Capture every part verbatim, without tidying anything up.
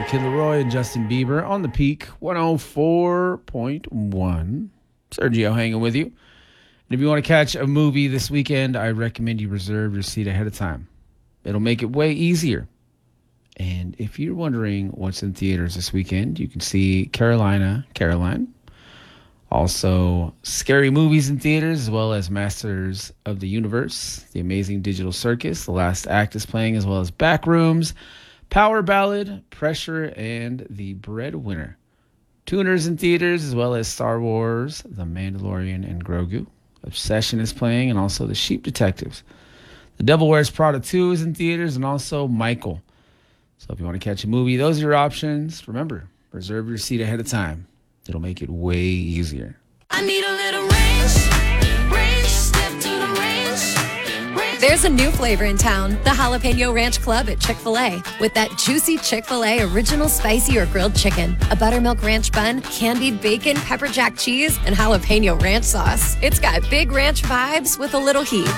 Kid Laroi and Justin Bieber on the Peak one oh four point one. Sergio hanging with you. And if you want to catch a movie this weekend, I recommend you reserve your seat ahead of time. It'll make it way easier. And if you're wondering what's in theaters this weekend, you can see Carolina, Caroline. Also, Scary Movies in theaters, as well as Masters of the Universe, The Amazing Digital Circus. The Last Act is playing, as well as Backrooms, Power Ballad, Pressure, and The Breadwinner. Tuners in theaters, as well as Star Wars, The Mandalorian, and Grogu. Obsession is playing, and also The Sheep Detectives. The Devil Wears Prada two is in theaters, and also Michael. So if you want to catch a movie, those are your options. Remember, reserve your seat ahead of time. It'll make it way easier. I need a little range, range, step to the range, range. There's a new flavor in town, the Jalapeno Ranch Club at Chick-fil-A. With that juicy Chick-fil-A original spicy or grilled chicken, a buttermilk ranch bun, candied bacon, pepper jack cheese, and jalapeno ranch sauce. It's got big ranch vibes with a little heat.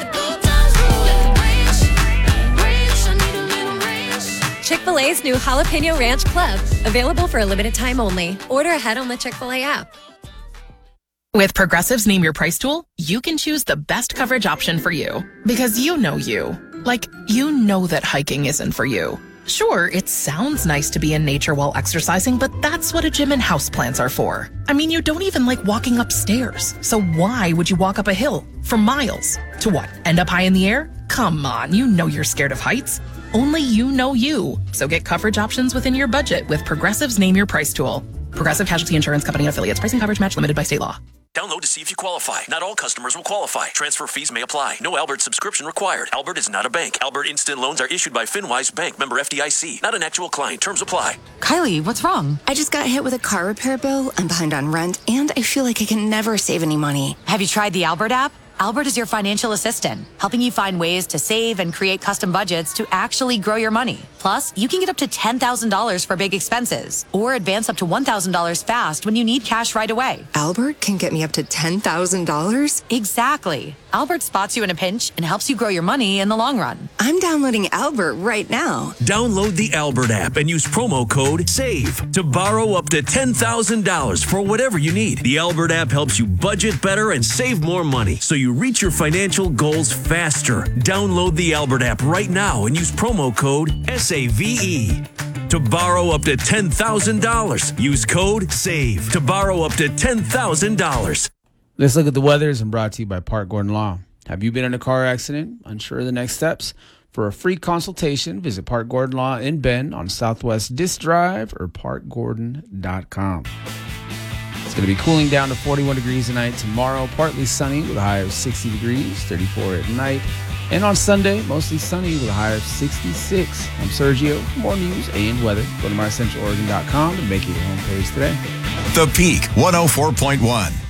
Chick-fil-A's new Jalapeno Ranch Club. Available for a limited time only. Order ahead on the Chick-fil-A app. With Progressive's Name Your Price tool, you can choose the best coverage option for you. Because you know you. Like, you know that hiking isn't for you. Sure, it sounds nice to be in nature while exercising, but that's what a gym and houseplants are for. I mean, you don't even like walking upstairs. So why would you walk up a hill for miles? To what, end up high in the air? Come on, you know you're scared of heights. Only you know you. So get coverage options within your budget with Progressive's Name Your Price tool. Progressive Casualty Insurance Company and affiliates. Pricing coverage match limited by state law. Download to see if you qualify. Not all customers will qualify. Transfer fees may apply. No Albert subscription required. Albert is not a bank. Albert Instant Loans are issued by FinWise Bank, member F D I C. Not an actual client. Terms apply. Kylie, what's wrong? I just got hit with a car repair bill. I'm behind on rent, and I feel like I can never save any money. Have you tried the Albert app? Albert is your financial assistant, helping you find ways to save and create custom budgets to actually grow your money. Plus, you can get up to ten thousand dollars for big expenses or advance up to one thousand dollars fast when you need cash right away. Albert can get me up to ten thousand dollars? Exactly. Albert spots you in a pinch and helps you grow your money in the long run. I'm downloading Albert right now. Download the Albert app and use promo code SAVE to borrow up to ten thousand dollars for whatever you need. The Albert app helps you budget better and save more money so you reach your financial goals faster. Download the Albert app right now and use promo code S A V E to borrow up to ten thousand dollars. Use code SAVE to borrow up to ten thousand dollars. Let's look at the weathers and brought to you by Park Gordon Law. Have you been in a car accident? Unsure of the next steps? For a free consultation, visit Park Gordon Law in Bend on Southwest Disc Drive or park gordon dot com. It's going to be cooling down to forty-one degrees tonight. Tomorrow, partly sunny with a high of sixty degrees, thirty-four at night. And on Sunday, mostly sunny with a high of sixty-six. I'm Sergio. For more news and weather, go to my central oregon dot com and make it your homepage today. The Peak one oh four point one.